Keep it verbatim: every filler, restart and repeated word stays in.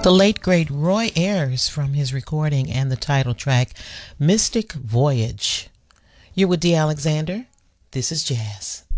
The late great Roy Ayers from his recording and the title track, Mystic Voyage. You're with D. Alexander. This is Jazz.